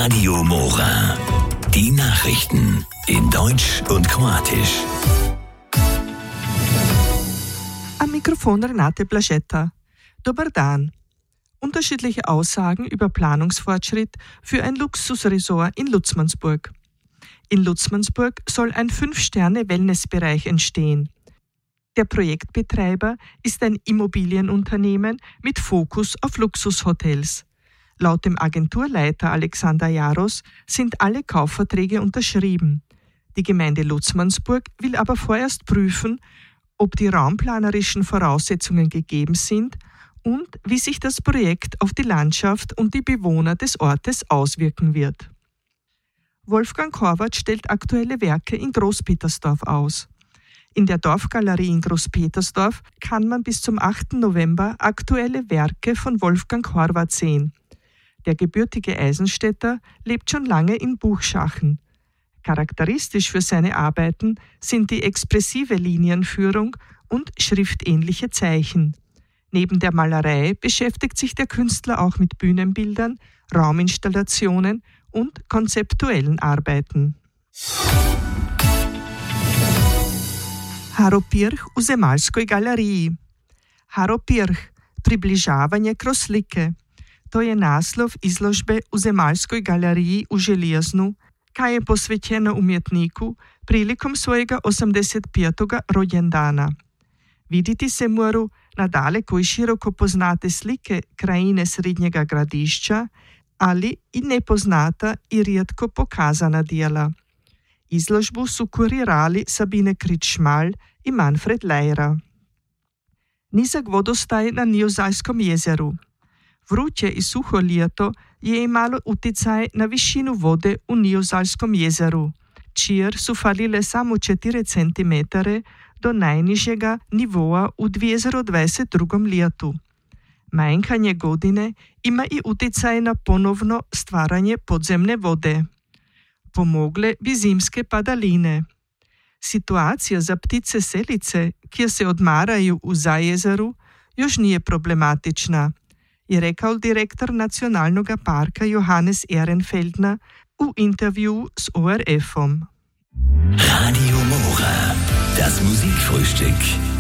Radio Mora. Die Nachrichten in Deutsch und Kroatisch. Am Mikrofon Renate Blaschetta. Dobar dan. Unterschiedliche Aussagen über Planungsfortschritt für ein Luxusresort in Lutzmannsburg. In Lutzmannsburg soll ein 5-Sterne-Wellnessbereich entstehen. Der Projektbetreiber ist ein Immobilienunternehmen mit Fokus auf Luxushotels. Laut dem Agenturleiter Alexander Jaros sind alle Kaufverträge unterschrieben. Die Gemeinde Lutzmannsburg will aber vorerst prüfen, ob die raumplanerischen Voraussetzungen gegeben sind und wie sich das Projekt auf die Landschaft und die Bewohner des Ortes auswirken wird. Wolfgang Horvath stellt aktuelle Werke in Großpetersdorf aus. In der Dorfgalerie in Großpetersdorf kann man bis zum 8. November aktuelle Werke von Wolfgang Horvath sehen. Der gebürtige Eisenstädter lebt schon lange in Buchschachen. Charakteristisch für seine Arbeiten sind die expressive Linienführung und schriftähnliche Zeichen. Neben der Malerei beschäftigt sich der Künstler auch mit Bühnenbildern, Rauminstallationen und konzeptuellen Arbeiten. Haro Pirh u Zemaljskoj galeriji. Haro Pirh, približavanje kroz slike. To je naslov izložbe u Zemaljskoj galeriji u Željeznu, kaj je posvećena umjetniku prilikom svojega 85. rođendana. Viditi se moru na daleko i široko poznate slike krajine Srednjega gradišća, ali i nepoznata i rijetko pokazana dijela. Izložbu su kurirali Sabine Kritschmal i Manfred Lejra. Nizak vodostaj na Nijozalskom jezeru. Vruće i suho ljeto je imalo uticaj na višinu vode u Nijozalskom jezeru, čir su falile samo 4 cm do najnižjega nivoa u 2022. ljetu. Manjkanje godine ima i uticaj na ponovno stvaranje podzemne vode. Pomogle bi zimske padaline. Situacija za ptice selice, kjer se odmaraju u zajezeru, još nije problematična, je rekao direktor Nacionalnog parka Johannes Ehrenfeldner u intervju s ORF-om. Radio Mora, das Musikfrühstück.